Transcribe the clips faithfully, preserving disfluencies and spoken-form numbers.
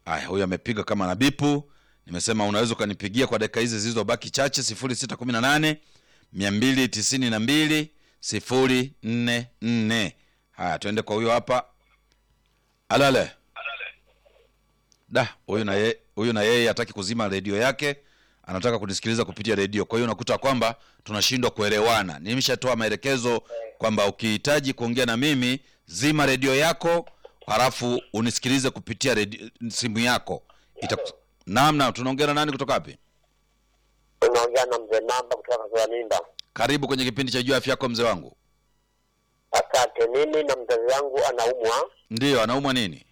Haya, huyu amepiga kama na bipu. Nimesema unaweza kanipigia kwa dakika hizi zilizobaki chache sifuri sita kumi na nane mia mbili tisini na mbili sifuri nne nne. Haya, tuende kwa huyo hapa. Alale. Da, huyu na yeye, huyu na yeye hataki kuzima redio yake. Anataka kunisikiliza kupitia redio. Kwa hiyo unakuta kwamba tunashindwa kuelewana. Nimeshatoa maelekezo kwamba ukihitaji kuongea na mimi, zima redio yako, halafu unisikilize kupitia redio, simu yako. Itaku... Namna, tunaongea na nani kutoka wapi? Tunaongea na mzee Namba kutoka kwa Nimba. Karibu kwenye kipindi cha Jua Afya Yako mzee wangu. Asante. Mimi na mzazi wangu anaumwa. Ndio, anaumwa nini?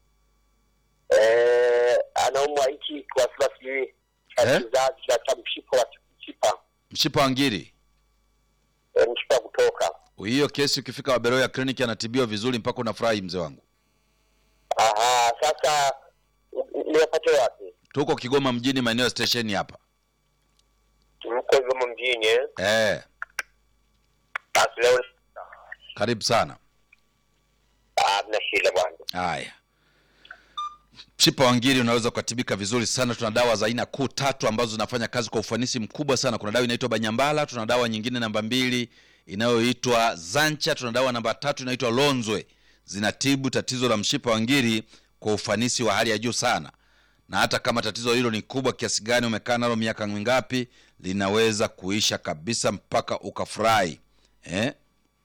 Eh, anaumwa hichi kwa sababu hii Eh? cha cha mshipa wa mshipa. Mshipa wa ngiri. E, mshipa kutoka. Hiyo kesi ukifika Waberoya kliniki anatibiwa vizuri mpaka unafurahi mzee wangu. Aha, sasa niwapate wapi? Tuko Kigoma mjini, maeneo ya station hapa. Tuko Kigoma mjini eh? Eh. Basi leo Karibu sana. ah na shida bwana. Haya. Mshipa wa ngiri unaweza kutibika vizuri sana. Tuna dawa za aina kuu tatu ambazo zinafanya kazi kwa ufanisi mkubwa sana. Kuna dawa inaitwa Banyambala, tuna dawa nyingine namba mbili inayoitwa Zancha, tuna dawa namba tatu inaitwa Lonzwe. Zinatibu tatizo la mshipa wa ngiri kwa ufanisi wa hali ya juu sana. Na hata kama tatizo hilo ni kubwa kiasi gani, umekaa nalo miaka mingapi, linaweza kuisha kabisa mpaka ukafurahi. Eh?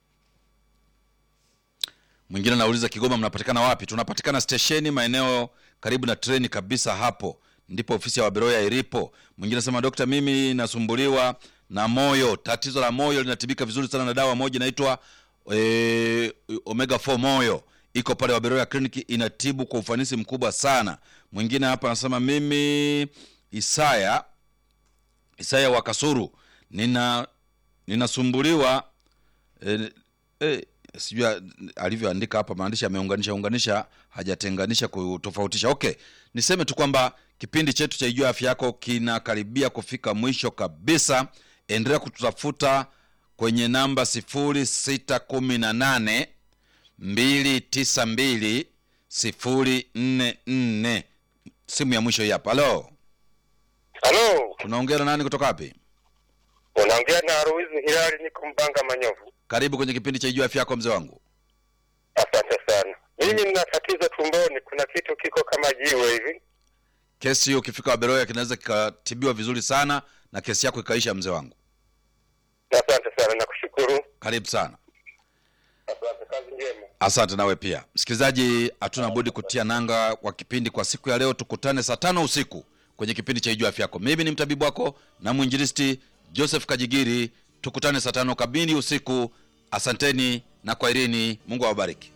Mwingine anauliza Kigoma mnapatikana wapi? Tunapatikana stesheni maeneo karibu na treni kabisa, hapo ndipo ofisi ya Waberoya ilipo. Mwingine anasema dokta, mimi nasumbuliwa na moyo. Tatizo la moyo linatibika vizuri sana na dawa moja inaitwa e, Omega four moyo. Iko pale Waberoya kliniki, inatibu kwa ufanisi mkubwa sana. Mwingine hapa anasema mimi Isaya Isaya wa Kasuru nina ninasumbuliwa e, e, sijua alivyoandika hapa, maandishi ameunganisha unganisha, hajatenganisha kutofautisha. Okay, niseme tu kwamba kipindi chetu cha Jua Afya Yako kinakaribia kufika mwisho kabisa. Endelea kututafuta kwenye namba sifuri sita kumi na nane mbili tisa mbili sifuri nne nne. Simu ya mwisho hii hapa. Halo. Halo. Tunaongea na nani kutoka wapi? Unaongea na Ruizi Hilali, niko Mbanga Manyovu. Karibu kwenye kipindi cha Jua Afya Yako mzee wangu. Asante sana. Mimi nina tatizo tumboni, kuna kitu kiko kama jiwe hivi. Kesi hiyo ukifika Waberoya kinaweza kikatibiwa vizuri sana na kesi yako ikaisha mzee wangu. Asante sana, nakushukuru. Karibu sana. Asante, kazi njema. Asante nawe pia. Msikilizaji, hatuna budi kutia nanga kwa kipindi kwa siku ya leo. Tukutane saa tano usiku kwenye kipindi cha Jua Afya Yako. Mimi ni mtabibu wako na mwinjilisti Joseph Kajigiri. Tukutane saa tano kamili usiku. Asanteni na kwaherini. Mungu awabariki.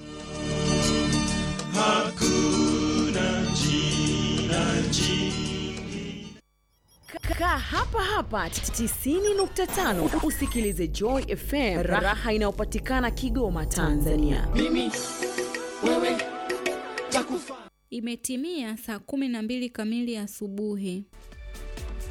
Hakuna jina jingi. Kaa hapa hapa tisini nukta tano usikilize Joy F M, raha inayopatikana Kigoma, Tanzania. Mimi wewe takufa. Imetimia saa kumi na mbili kamili asubuhi.